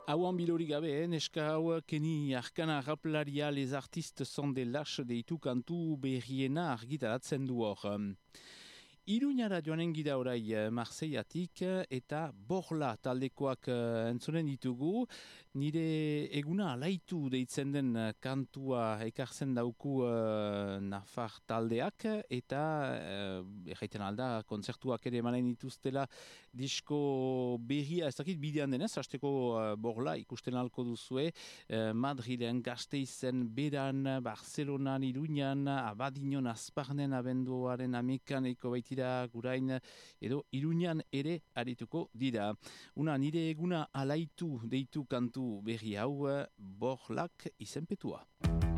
Hauan bilori gabe, neska hau Kenny Arcana raplaria les artistes sont des lâches deitu kantu berriena argitaratzen du hor. Iruñara joanen gira orai Marseillatik eta Borla taldekoak entzunen ditugu. Nire eguna alaitu deitzen den kantua ekartzen dauku Nafar taldeak eta erraiten alda kontzertuak ere emanen dituztela disko berria ez dakit bidean denez, hasteko Borla ikusten alko duzue Madrilen, Gasteizen, Beran, Barcelonan, Iruñan, Abadiñon, Azparnen abenduaren amekaneko baitira gurain edo Iruñan ere arituko dira. Una nire eguna alaitu deitu kantu berri hau Borlak izenpetua.